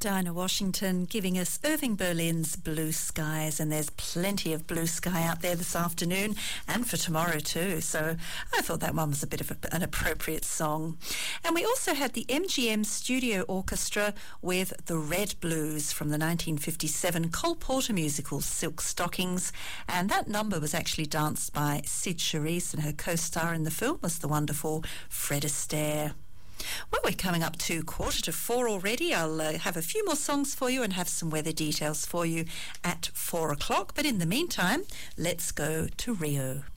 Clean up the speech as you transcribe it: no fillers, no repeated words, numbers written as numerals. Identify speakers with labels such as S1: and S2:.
S1: Dinah Washington giving us Irving Berlin's Blue Skies, and there's plenty of blue sky out there this afternoon and for tomorrow too, so I thought that one was a bit of an appropriate song. And we also had the MGM Studio Orchestra with The Red Blues from the 1957 Cole Porter musical Silk Stockings, and that number was actually danced by Sid Charisse, and her co-star in the film was the wonderful Fred Astaire. Well, we're coming up to 3:45 already. I'll have a few more songs for you and have some weather details for you at 4 o'clock. But in the meantime, let's go to Rio.